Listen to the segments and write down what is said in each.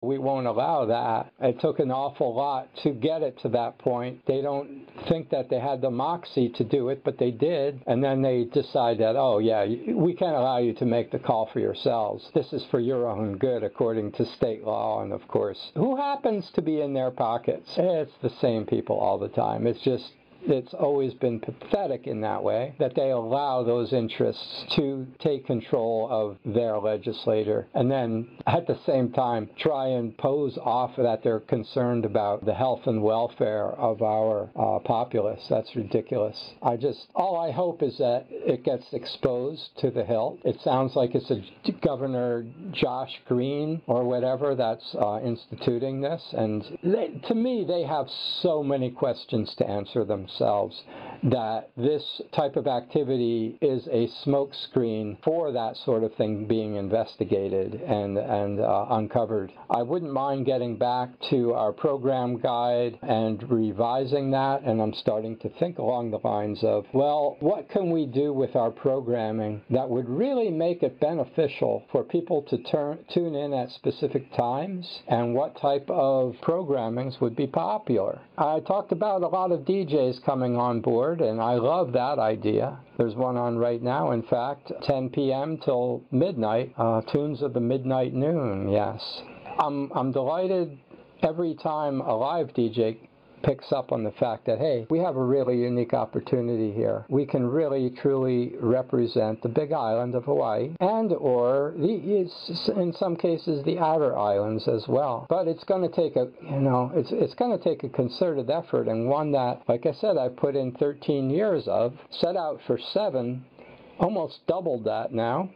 we won't allow that. It took an awful lot to get it to that point. They don't think that they had the moxie to do it, but they did. And then they decide that, oh yeah, we can't allow you to make the call for yourselves. This is for your own good according to state law. And of course, who happens to be in their pockets? It's the same people all the time. It's always been pathetic in that way, that they allow those interests to take control of their legislator and then at the same time try and pose off that they're concerned about the health and welfare of our populace. That's ridiculous. All I hope is that it gets exposed to the hilt. It sounds like it's a Governor Josh Green or whatever that's instituting this, and to me they have so many questions to answer themselves that this type of activity is a smokescreen for that sort of thing being investigated and uncovered. I wouldn't mind getting back to our program guide and revising that, and I'm starting to think along the lines of, well, what can we do with our programming that would really make it beneficial for people to tune in at specific times, and what type of programmings would be popular? I talked about a lot of DJs coming on board, and I love that idea. There's one on right now, in fact, 10 p.m. till midnight, Tunes of the Midnight Noon, yes. I'm delighted every time a live DJ picks up on the fact that, hey, we have a really unique opportunity here. We can really, truly represent the Big Island of Hawaii or in some cases, the outer islands as well. But it's going to take it's going to take a concerted effort, and one that, like I said, I've put in 13 years of, set out for 7, almost doubled that now.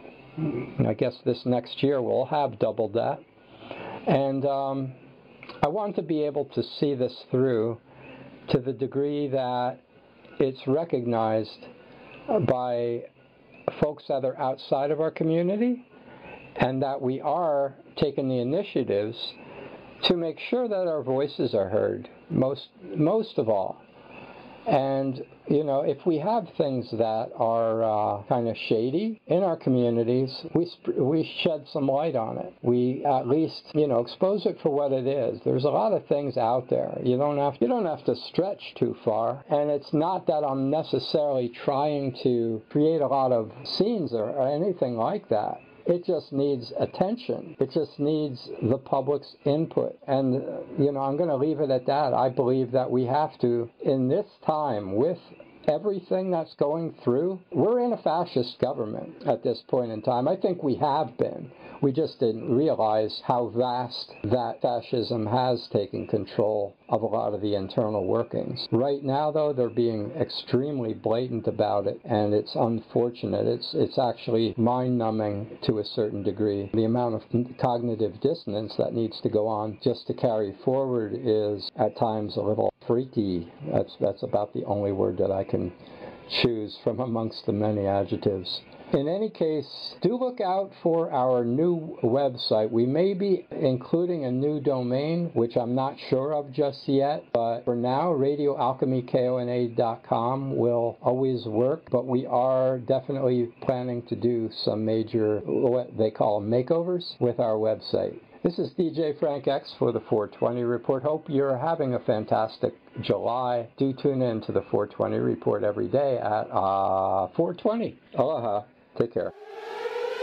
I guess this next year we'll have doubled that. And I want to be able to see this through to the degree that it's recognized by folks that are outside of our community, and that we are taking the initiatives to make sure that our voices are heard, most of all. And, if we have things that are kind of shady in our communities, we shed some light on it. We at least, expose it for what it is. There's a lot of things out there. You don't have to stretch too far. And it's not that I'm necessarily trying to create a lot of scenes or anything like that. It just needs attention. It just needs the public's input. And, I'm going to leave it at that. I believe that we have to, in this time, with everything that's going through, we're in a fascist government at this point in time. I think we have been. We just didn't realize how vast that fascism has taken control of a lot of the internal workings. Right now, though, they're being extremely blatant about it, and it's unfortunate. It's actually mind-numbing to a certain degree. The amount of cognitive dissonance that needs to go on just to carry forward is, at times, a little freaky. That's about the only word that I can choose from amongst the many adjectives. In any case, do look out for our new website. We may be including a new domain, which I'm not sure of just yet, but for now, radioalchemykona.com will always work, but we are definitely planning to do some major, what they call makeovers, with our website. This is DJ Frank X for the 420 Report. Hope you're having a fantastic July. Do tune in to the 420 Report every day at 420. Aloha. Take care.